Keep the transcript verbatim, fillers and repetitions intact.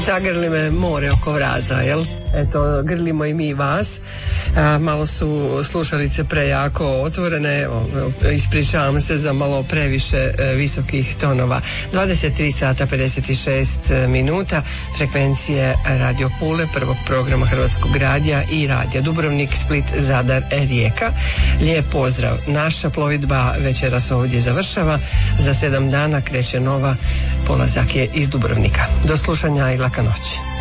Zagrli me more oko vraza, jel? Eto, grlimo i mi vas. A, malo su slušalice prejako otvorene, evo, ispričavam se za malo previše e, visokih tonova. dvadeset tri sata pedeset šest minuta, frekvencije Radio Pule, prvog programa Hrvatskog radija i Radija Dubrovnik, Split, Zadar, Rijeka. Lijep pozdrav. Naša plovidba večeras ovdje završava. Za sedam dana kreće nova, polazak je iz Dubrovnika. Do slušanja i laka noć.